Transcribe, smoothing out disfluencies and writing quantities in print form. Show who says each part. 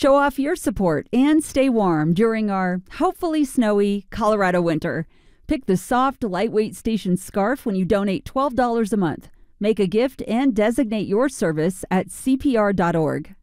Speaker 1: Show off your support and stay warm during our hopefully snowy Colorado winter. Pick the soft, lightweight station scarf when you donate $12 a month. Make a gift and designate your service at CPR.org.